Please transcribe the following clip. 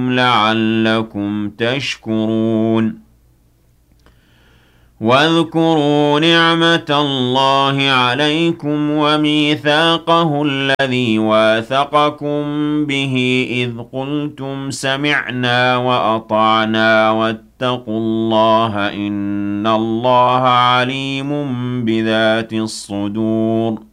لعلكم تشكرون واذكروا نعمة الله عليكم وميثاقه الذي واثقكم به إذ قلتم سمعنا وأطعنا واتقوا الله إن الله عليم بذات الصدور